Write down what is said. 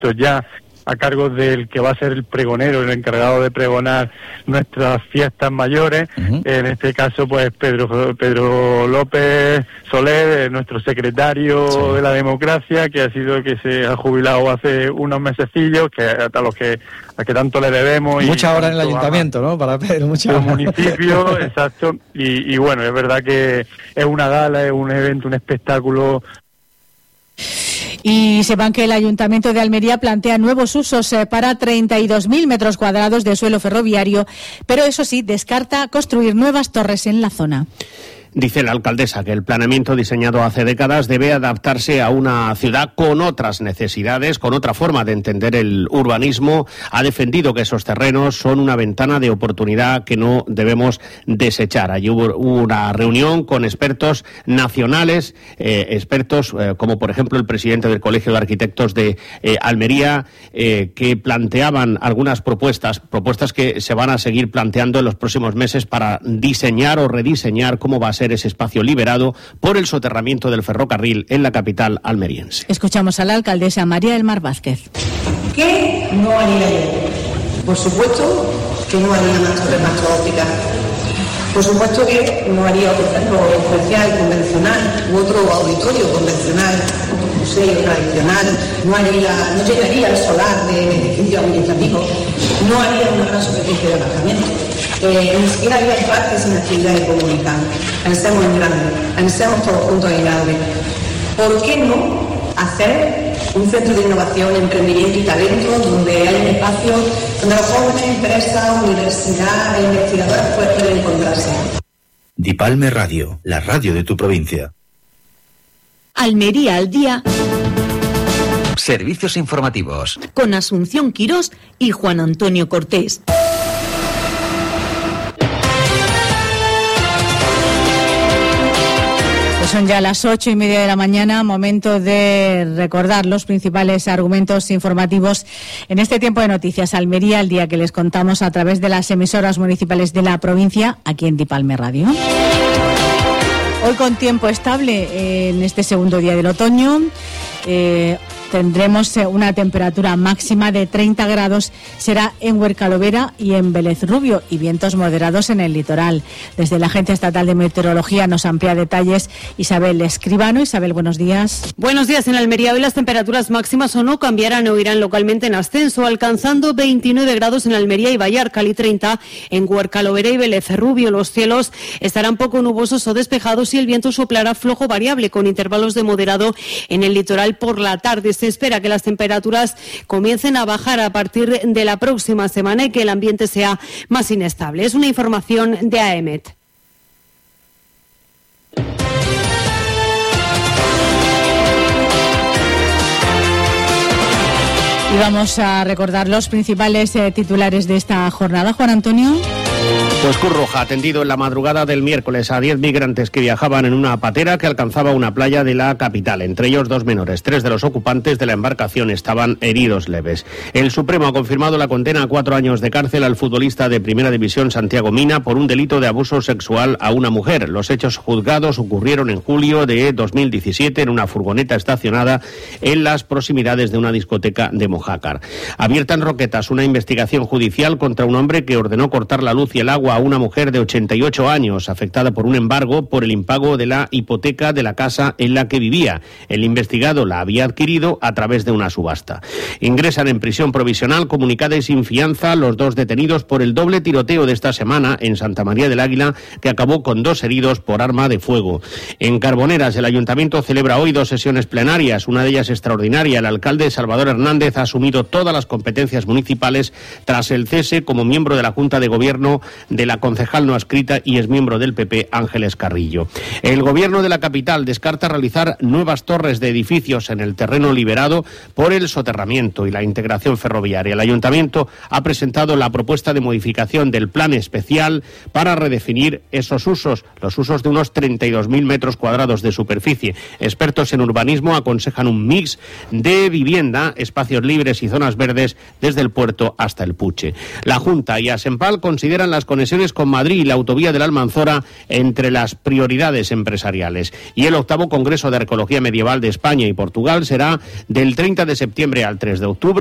ya a cargo del que va a ser el pregonero, el encargado de pregonar nuestras fiestas mayores. En este caso, pues Pedro López Soler, nuestro secretario de la democracia, que se ha jubilado hace unos mesecillos, a que tanto le debemos. Mucha hora en el ayuntamiento, ¿no? Para Pedro, mucha hora. Municipio, exacto. Y bueno, es verdad que es una gala, es un evento, un espectáculo. Y sepan que el Ayuntamiento de Almería plantea nuevos usos para 32.000 metros cuadrados de suelo ferroviario, pero eso sí, descarta construir nuevas torres en la zona. Dice la alcaldesa que el planeamiento diseñado hace décadas debe adaptarse a una ciudad con otras necesidades, con otra forma de entender el urbanismo. Ha defendido que esos terrenos son una ventana de oportunidad que no debemos desechar. Allí hubo una reunión con expertos nacionales, expertos como por ejemplo el presidente del Colegio de Arquitectos de Almería, que planteaban algunas propuestas que se van a seguir planteando en los próximos meses para diseñar o rediseñar cómo va a ser ese espacio liberado por el soterramiento del ferrocarril en la capital almeriense. Escuchamos a la alcaldesa María del Mar Vázquez. ¿Qué no haría yo? Por supuesto que no haría más torres ópticas. Por supuesto que no haría otro centro comercial convencional u otro auditorio convencional, otro museo tradicional, no llegaría al solar de edificio administrativo, no haría una gran superficie de aparcamiento. Ni siquiera había parques sin actividades comunitarias. Pensemos en grande, pensemos todos juntos en grande. ¿Por qué no hacer un centro de innovación, emprendimiento y talento donde hay un espacio donde los jóvenes, empresas, universidad e investigadores pueden encontrarse? Dipalme Radio, la radio de tu provincia. Almería al día. Servicios informativos. Con Asunción Quirós y Juan Antonio Cortés. Son ya las 8:30 de la mañana, momento de recordar los principales argumentos informativos en este tiempo de noticias. Almería, el día que les contamos a través de las emisoras municipales de la provincia, aquí en Dipalme Radio. Hoy con tiempo estable en este segundo día del otoño. Tendremos una temperatura máxima de 30 grados, será en Huercalovera y en Vélez Rubio, y vientos moderados en el litoral. Desde la Agencia Estatal de Meteorología nos amplía detalles Isabel Escribano. Isabel, buenos días. Buenos días. En Almería hoy las temperaturas máximas o no cambiarán o irán localmente en ascenso, alcanzando 29 grados en Almería y Vallarcal y 30 en Huercalovera y Vélez Rubio. Los cielos estarán poco nubosos o despejados y el viento soplará flojo variable con intervalos de moderado en el litoral por la tarde. Se espera que las temperaturas comiencen a bajar a partir de la próxima semana y que el ambiente sea más inestable. Es una información de AEMET. Y vamos a recordar los principales titulares de esta jornada. Juan Antonio. Pues Cruz Roja ha atendido en la madrugada del miércoles a 10 migrantes que viajaban en una patera que alcanzaba una playa de la capital, entre ellos 2 menores. 3 de los ocupantes de la embarcación estaban heridos leves. El Supremo ha confirmado la condena a 4 años de cárcel al futbolista de Primera División Santiago Mina por un delito de abuso sexual a una mujer. Los hechos juzgados ocurrieron en julio de 2017 en una furgoneta estacionada en las proximidades de una discoteca de Mojácar. Abierta en Roquetas una investigación judicial contra un hombre que ordenó cortar la luz y el agua a una mujer de 88 años, afectada por un embargo por el impago de la hipoteca de la casa en la que vivía. El investigado la había adquirido a través de una subasta. Ingresan en prisión provisional comunicada y sin fianza los 2 detenidos por el doble tiroteo de esta semana en Santa María del Águila, que acabó con 2 heridos por arma de fuego. En Carboneras, el Ayuntamiento celebra hoy 2 sesiones plenarias, una de ellas extraordinaria. El alcalde Salvador Hernández ha asumido todas las competencias municipales tras el cese como miembro de la Junta de Gobierno de la concejal no adscrita y exmiembro del PP Ángeles Carrillo. El gobierno de la capital descarta realizar nuevas torres de edificios en el terreno liberado por el soterramiento y la integración ferroviaria. El ayuntamiento ha presentado la propuesta de modificación del plan especial para redefinir esos usos, los usos de unos 32.000 metros cuadrados de superficie. Expertos en urbanismo aconsejan un mix de vivienda, espacios libres y zonas verdes desde el puerto hasta el Puche. La Junta y Asempal consideran las conexiones conexiones con Madrid y la autovía de la Almanzora entre las prioridades empresariales. Y el 8º Congreso de Arqueología Medieval de España y Portugal será del 30 de septiembre al 3 de octubre.